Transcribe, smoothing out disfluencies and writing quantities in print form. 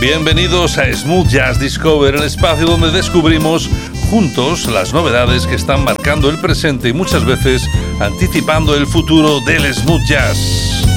Bienvenidos a Smooth Jazz Discover, el espacio donde descubrimos juntos las novedades que están marcando el presente y muchas veces anticipando el futuro del smooth jazz.